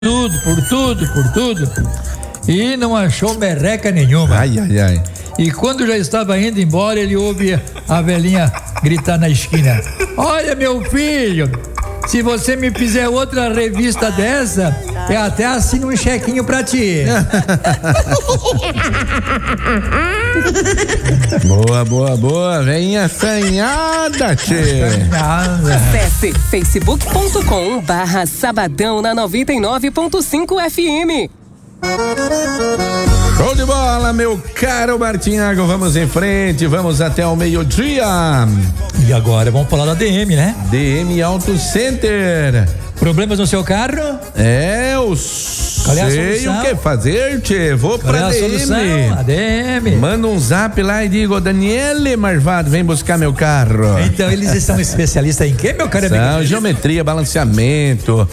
por tudo, e não achou merreca nenhuma. Ai. E quando já estava indo embora, ele ouve a velhinha gritar na esquina: olha, meu filho, se você me fizer outra revista dessa, eu até assino um chequinho pra ti. Boa, velhinha assanhada, tchê. Acesse facebook.com/sabadão na 99.5 FM. Show de bola, meu caro Martinhago. Vamos em frente, vamos até o meio-dia. E agora vamos falar da DM, né? DM Auto Center. Problemas no seu carro? Eu Qual é a sei solução? o que fazer, tchê. Vou Qual pra é a solução? A DM. Manda um zap lá e digo: Daniele Marvado, vem buscar meu carro. Então, eles são especialistas em quê, meu caro amigo? São geometria, balanceamento,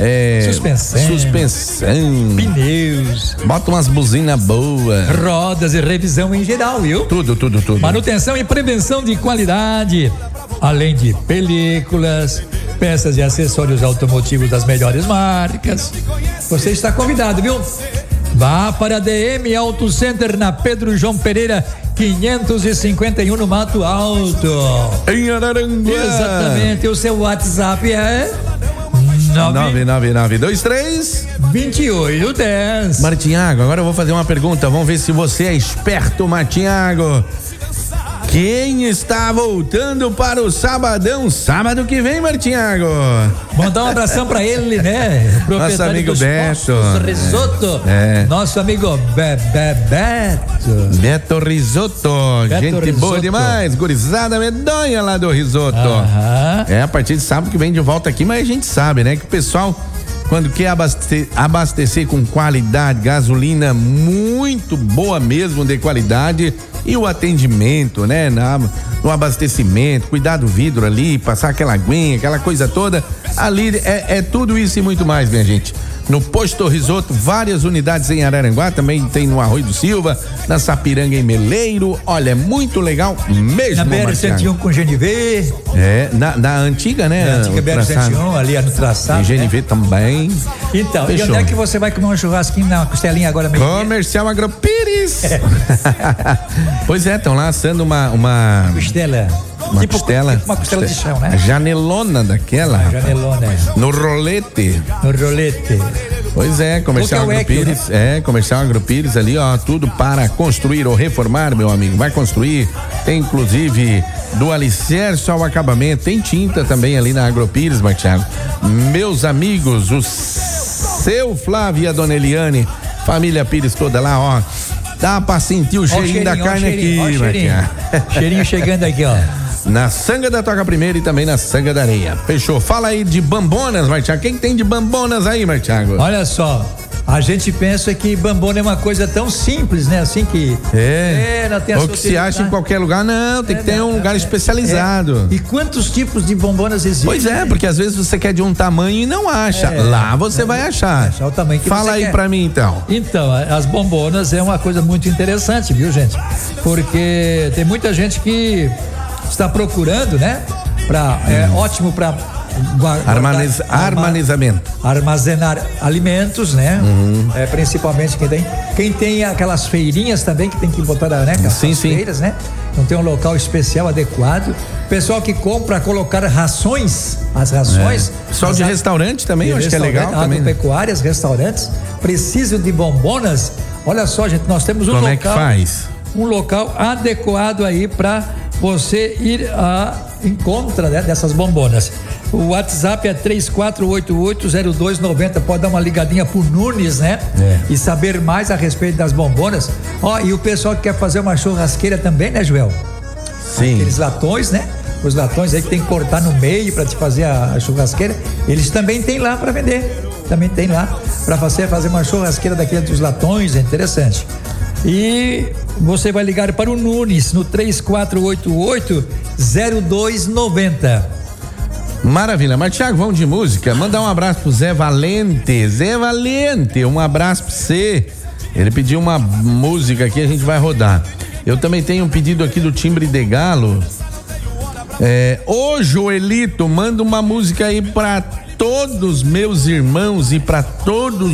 suspensão, pneus, bota umas buzinas boas, rodas e revisão em geral, viu? tudo. Manutenção e prevenção de qualidade, além de películas, peças e acessórios automotivos das melhores marcas. Você está convidado, viu? Vá para a DM Auto Center na Pedro João Pereira 551 no Mato Alto. em Araranguá. Exatamente, o seu WhatsApp é 99923 2810. Martinhago, agora eu vou fazer uma pergunta. Vamos ver se você é esperto, Martinhago. Quem está voltando para o Sabadão sábado que vem, Martinhago? Mandar um abração pra ele, né? Nosso amigo dos Beto. postos Risoto. Nosso amigo Beto. Beto Risoto. Gente boa demais. Gurizada medonha lá do Risoto. A partir de sábado que vem de volta aqui, mas a gente sabe, né? Que o pessoal, quando quer abastecer com qualidade, gasolina muito boa mesmo, de qualidade, e o atendimento, né? No abastecimento, cuidar do vidro ali, passar aquela aguinha, aquela coisa toda, ali é tudo isso e muito mais, minha gente. No Posto Risoto, várias unidades em Araranguá, também tem no Arroio do Silva, na Sapiranga em Meleiro. Olha, é muito legal mesmo. Na BR-101 com GNV. Na antiga, né? Na antiga BR-101, ali no traçado. Em GNV também. Então, fechou. E onde é que você vai comer um churrasquinho na costelinha agora mesmo? Comercial Agropires. Pois é, estão lá assando uma costela. Uma costela. Tipo uma costela de chão, né? A janelona daquela. Janelona. No rolete. Pois é, Comercial Agropires. Né? Comercial Agropires ali, ó, tudo para construir ou reformar, meu amigo. Vai construir. Tem inclusive do alicerce ao acabamento. Tem tinta também ali na Agropires, Martiago. Meus amigos, o seu Flávio e a dona Eliane, família Pires toda lá, ó. Dá pra sentir o cheirinho da carne aqui, Martiago. Cheirinho chegando aqui, ó. Na Sanga da Toca Primeira e também na Sanga da Areia. Fechou. Fala aí de bambonas, Martiago. Quem tem de bambonas aí, Martiago? Olha só, a gente pensa que bambona é uma coisa tão simples, né? Assim que... não tem ou que se acha em qualquer lugar. Não, tem que ter um lugar especializado. E quantos tipos de bombonas existem? Pois é, porque às vezes você quer de um tamanho e não acha. Lá você vai achar. O tamanho que Fala você aí quer. Pra mim, então. Então, as bombonas é uma coisa muito interessante, viu, gente? Porque tem muita gente que está procurando, né? É ótimo para armazenar alimentos, né? Principalmente quem tem aquelas feirinhas também que tem que botar, né? Aquelas feiras, né? Não tem um local especial adequado. Pessoal que compra colocar rações, as rações. Pessoal de restaurante também, eu acho que é legal também. Agropecuárias, restaurantes precisam de bombonas. Olha só, gente, nós temos Como é que faz? Um local adequado aí para você ir em contra, né, dessas bombonas. O WhatsApp é 34880290. Pode dar uma ligadinha pro Nunes, né? E saber mais a respeito das bombonas. E o pessoal que quer fazer uma churrasqueira também, né, Joel? Sim. Aqueles latões, né? Os latões aí que tem que cortar no meio para te fazer a churrasqueira. Eles também tem lá para vender. Também tem lá para você fazer uma churrasqueira daqueles dos latões. É interessante. E você vai ligar para o Nunes no 3488-0290. Maravilha, mas Thiago, vamos de música. Mandar um abraço pro Zé Valente. Zé Valente, um abraço pra você. Ele pediu uma música aqui, a gente vai rodar. Eu também tenho um pedido aqui do Timbre de Galo. Ô Joelito, manda uma música aí pra todos meus irmãos e para todos